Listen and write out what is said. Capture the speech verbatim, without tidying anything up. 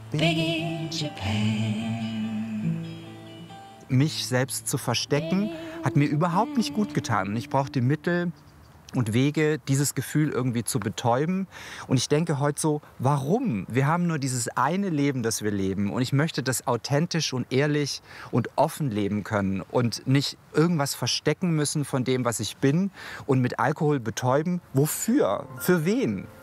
big in Japan. Mich selbst zu verstecken, hat mir überhaupt nicht gut getan. Ich brauchte Mittel und Wege, dieses Gefühl irgendwie zu betäuben. Und ich denke heute so, warum? Wir haben nur dieses eine Leben, das wir leben. Und ich möchte das authentisch und ehrlich und offen leben können und nicht irgendwas verstecken müssen von dem, was ich bin und mit Alkohol betäuben. Wofür? Für wen?